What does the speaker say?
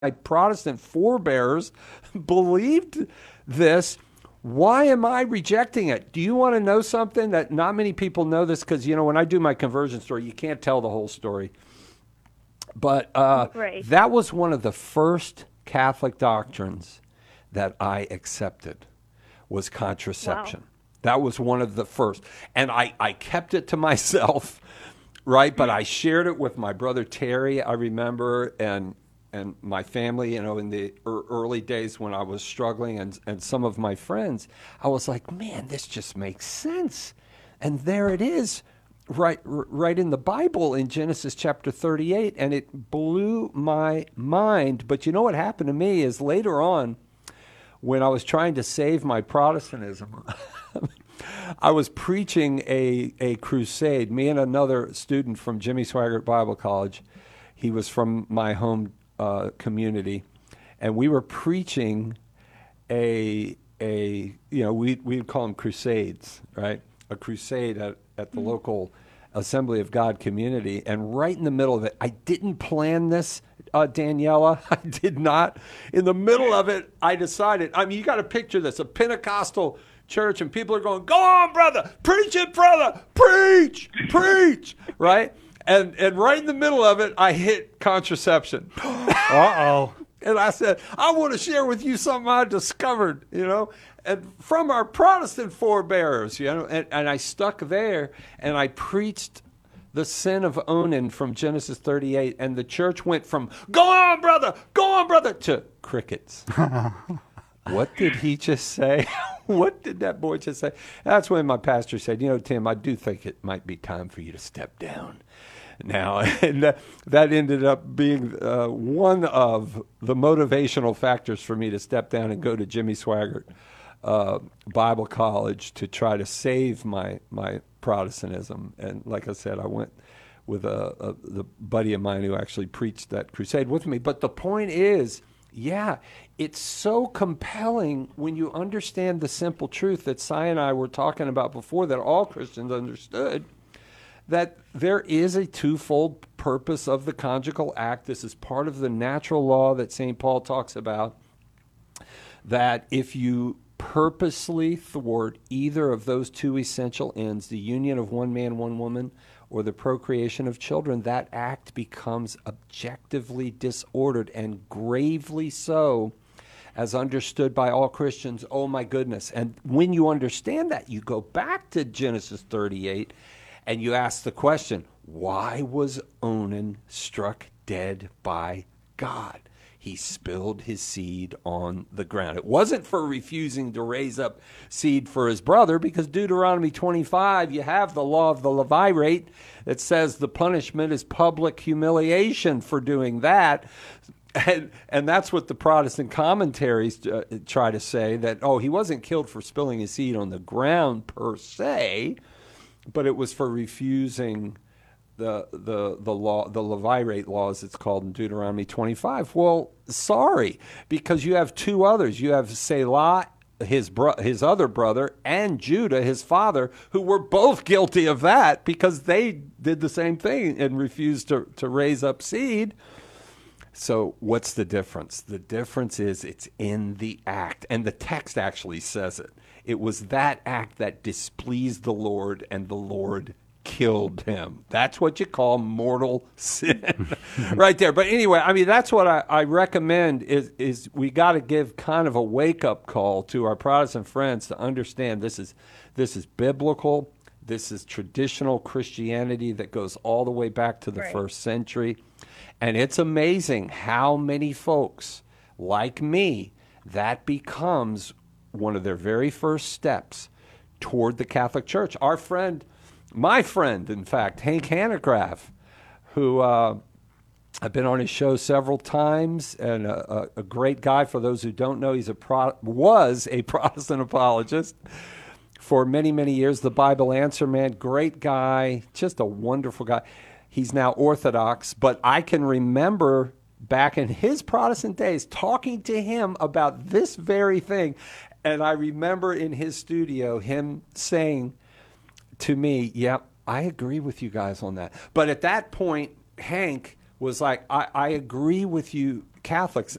Protestant forebears believed this. Why am I rejecting it? Do you want to know something that not many people know this? Because, when I do my conversion story, you can't tell the whole story. But Right. that was one of the first Catholic doctrines that I accepted was contraception. Wow. That was one of the first. And I kept it to myself, right? But I shared it with my brother Terry, I remember, and my family, in the early days when I was struggling, and some of my friends. I was like, man, this just makes sense. And there it is, right in the Bible in Genesis chapter 38, and it blew my mind. But you know what happened to me is later on, when I was trying to save my Protestantism, I was preaching a crusade. Me and another student from Jimmy Swaggart Bible College, he was from my home community, and we were preaching we'd call them crusades, right? A crusade at the local Assembly of God community, and right in the middle of it, I didn't plan this, Daniela. I did not. In the middle of it, I decided, you got to picture this, a Pentecostal church, and people are going, go on, brother, preach it, brother, preach, right? And right in the middle of it, I hit contraception. Uh-oh. And I said, I want to share with you something I discovered, and from our Protestant forebears, and I stuck there, and I preached the sin of Onan from Genesis 38, and the church went from, go on, brother, to crickets. What did he just say? What did that boy just say? That's when my pastor said, Tim, I do think it might be time for you to step down now. And that ended up being one of the motivational factors for me to step down and go to Jimmy Swaggart Bible College to try to save my Protestantism. And like I said, I went with the buddy of mine who actually preached that crusade with me. But the point is, yeah, it's so compelling when you understand the simple truth that Si and I were talking about before, that all Christians understood, that there is a twofold purpose of the conjugal act. This is part of the natural law that St. Paul talks about, that if you purposely thwart either of those two essential ends, the union of one man, one woman, or the procreation of children, that act becomes objectively disordered, and gravely so, as understood by all Christians. Oh my goodness. And when you understand that, you go back to Genesis 38 and you ask the question, why was Onan struck dead by God? He spilled his seed on the ground. It wasn't for refusing to raise up seed for his brother, because Deuteronomy 25, you have the law of the Levirate that says the punishment is public humiliation for doing that. And that's what the Protestant commentaries try to say, that, he wasn't killed for spilling his seed on the ground per se, but it was for refusing the law, the Levirate laws, it's called in Deuteronomy 25. Well, sorry, because you have two others. You have Selah, his other brother, and Judah, his father, who were both guilty of that because they did the same thing and refused to raise up seed. So what's the difference? The difference is it's in the act, and the text actually says it. It was that act that displeased the Lord, and the Lord killed him. That's what you call mortal sin right there. But anyway, that's what I recommend is we got to give kind of a wake-up call to our Protestant friends to understand this is biblical. This is traditional Christianity that goes all the way back to the first century. And it's amazing how many folks like me, that becomes one of their very first steps toward the Catholic Church. My friend, in fact, Hank Hanegraaff, who I've been on his show several times, and a great guy. For those who don't know, was a Protestant apologist for many, many years. The Bible Answer Man, great guy, just a wonderful guy. He's now Orthodox, but I can remember back in his Protestant days talking to him about this very thing, and I remember in his studio him saying to me, yep, I agree with you guys on that. But at that point, Hank was like, I agree with you Catholics